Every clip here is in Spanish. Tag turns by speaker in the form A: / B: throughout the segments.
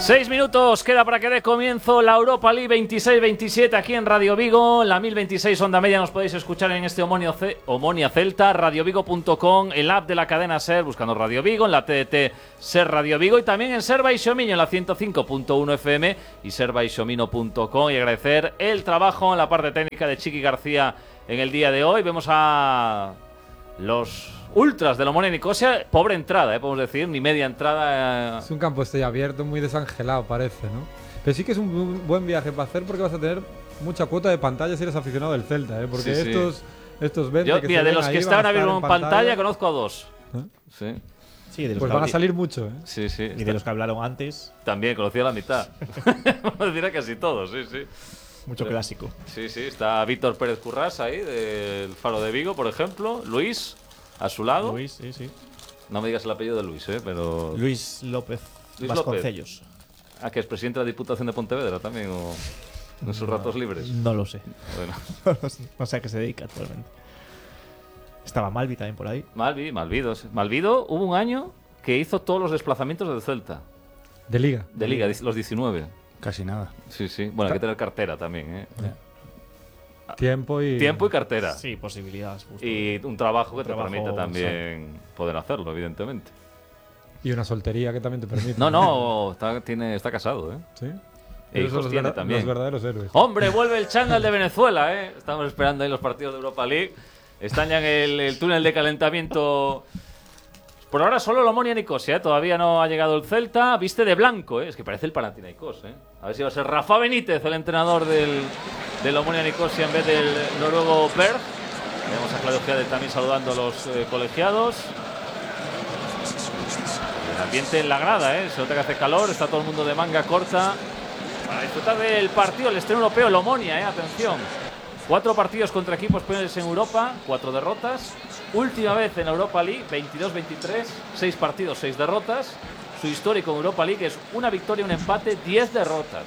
A: 6 minutos queda para que dé comienzo la Europa League 26-27 aquí en Radio Vigo. La 1026 onda media nos podéis escuchar en este Omonia Celta, radiovigo.com, el app de la cadena SER, buscando Radio Vigo, en la TDT SER Radio Vigo y también en Ser Baixomiño en la 105.1 FM y serbaixomino.com. Y agradecer el trabajo en la parte técnica de Chiqui García en el día de hoy. Vemos a los ultras de la Omonia Nicosia, pobre entrada, podemos decir, ni media entrada.
B: Es un campo abierto, muy desangelado parece, ¿no? Pero sí que es un buen viaje para hacer porque vas a tener mucha cuota de pantalla si eres aficionado del Celta, porque sí, estos 20
A: yo,
B: que
A: mira,
B: se
A: de
B: ven
A: los
B: ahí
A: que están ahora mismo en pantalla conozco a dos. Sí.
C: Sí, de los
B: pues van a salir mucho, ¿eh?
A: Sí, sí.
C: Y de los que hablaron antes.
A: También conocía la mitad. Vamos a decir a casi todos, sí, sí.
C: Mucho clásico.
A: Sí, sí. Está Víctor Pérez Currás ahí, del Faro de Vigo, por ejemplo. Luis, a su lado.
C: Luis, sí, sí.
A: No me digas el apellido de Luis, pero.
C: Luis López Vasconcellos.
A: Ah, que es presidente de la Diputación de Pontevedra también, o en sus ratos libres.
C: No lo sé.
A: Bueno.
C: No sé a qué se dedica actualmente. Estaba Malvi también por ahí.
A: Malvido hubo un año que hizo todos los desplazamientos del Celta.
B: De Liga.
A: De Liga, los 19.
D: Casi nada.
A: Sí, sí. Bueno, hay que tener cartera también, ¿eh?
B: Tiempo y
A: cartera.
C: Sí, posibilidades. Justo.
A: Y un trabajo que te permite también poder hacerlo, evidentemente.
B: Y una soltería que también te permite.
A: No, está casado, ¿eh?
B: Sí.
A: E hijos tiene también.
B: Los verdaderos héroes.
A: ¡Hombre, vuelve el chándal de Venezuela, eh! Estamos esperando ahí los partidos de Europa League. Están ya en el túnel de calentamiento. Por ahora solo la Omonia Nicosia, ¿eh? Todavía no ha llegado el Celta. Viste de blanco, ¿eh? Es que parece el Panathinaikos, ¿eh? A ver si va a ser Rafa Benítez el entrenador del Omonia Nicosia en vez del noruego Berg. Vemos a Claudio Giade también saludando a los colegiados. El ambiente en la grada, ¿eh? Se nota que hace calor, está todo el mundo de manga corta. Para disfrutar del partido, el estreno europeo, el Omonia, ¿eh? Atención. 4 partidos contra equipos españoles en Europa, 4 derrotas. Última vez en Europa League, 22-23, 6 partidos, 6 derrotas. Su histórico en Europa League es una victoria, un empate, 10 derrotas.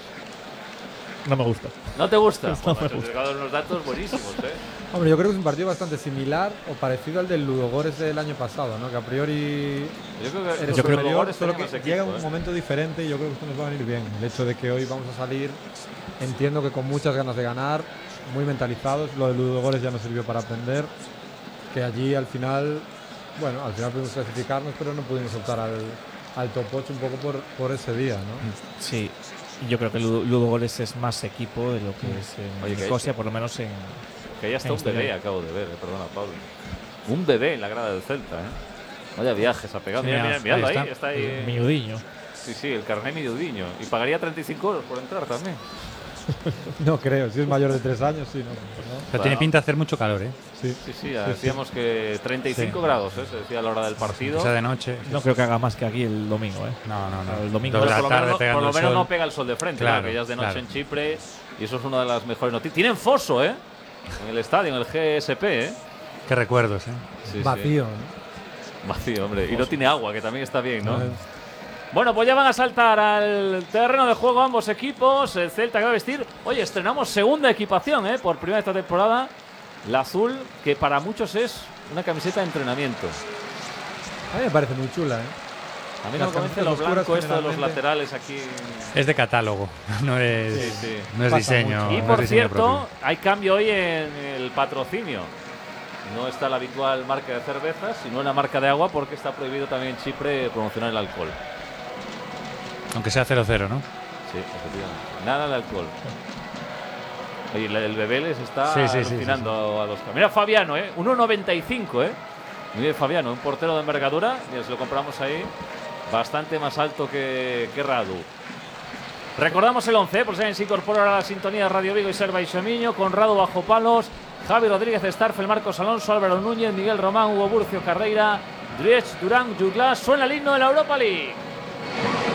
C: No me gusta.
A: ¿No te gusta?
C: No me gusta.
A: Te he dado unos datos buenísimos, ¿eh?
B: Hombre, yo creo que es un partido bastante similar o parecido al del Ludogorets del año pasado, ¿no? Que a priori eres superior, solo que llega un momento diferente y yo creo que esto nos va a venir bien. El hecho de que hoy vamos a salir, entiendo que con muchas ganas de ganar, muy mentalizados. Lo de Ludogorets ya nos sirvió para aprender. Que allí al final pudimos clasificarnos, pero no pudimos optar al top 8 un poco por ese día, ¿no?
C: Sí, yo creo que Ludogorets es más equipo de lo que es en Nicosia, por lo menos en.
A: Que ya está un bebé, acabo de ver, perdona, Pablo. Un bebé en la grada del Celta, ¿eh? Vaya viajes ha pegado.
C: Sí,
A: mira, ahí está ahí.
C: Miudiño.
A: Sí, el carné Miudiño. Y pagaría 35 euros por entrar también.
B: No creo, si es mayor de 3 años, sí, ¿no?
D: Pero tiene pinta de hacer mucho calor, ¿eh?
A: Sí, decíamos que 35 grados, ¿eh? Se decía a la hora del partido.
D: O sea, de noche.
C: No creo que haga más que aquí el domingo, ¿eh?
D: No.
C: El domingo
D: Dos de la tarde
A: por lo menos no pega el sol de frente,
D: claro,
A: que ya es de noche
D: claro.
A: en Chipre. Y eso es una de las mejores noticias. Tienen foso, ¿eh? En el estadio, en el GSP, ¿eh?
D: Qué recuerdos, ¿eh?
A: Sí,
B: vacío, ¿no?
A: Vacío, hombre. Y no tiene agua, que también está bien, ¿no? Bueno, pues ya van a saltar al terreno de juego ambos equipos. El Celta que va a vestir. Oye, estrenamos segunda equipación, ¿eh? Por primera esta temporada. La azul, que para muchos es una camiseta de entrenamiento.
B: A mí me parece muy chula, ¿eh?
A: A mí no me convence lo blanco esto de los laterales aquí.
D: Es de catálogo, no es,
A: Sí.
D: No es diseño.
A: Y
D: no
A: por
D: es diseño
A: cierto,
D: propio.
A: hay cambio hoy en el patrocinio. No está la habitual marca de cervezas, sino una marca de agua, porque está prohibido también en Chipre promocionar el alcohol.
D: Aunque sea 0-0, ¿no?
A: Sí, efectivamente. Nada de alcohol. Oye, el bebé les está alucinando a los... Mira Fabiano, 1,95, Muy bien Fabiano, un portero de envergadura. Mira, si lo compramos ahí, bastante más alto que Radu. Recordamos el 11, por si alguien se incorpora a la sintonía de Radio Vigo y Ser Baixomiño, con Radu bajo palos, Javi Rodríguez Starfel, Marcos Alonso, Álvaro Núñez, Miguel Román, Hugo Burcio, Carreira, Driech, Durán, Juglas. Suena el himno de la Europa League.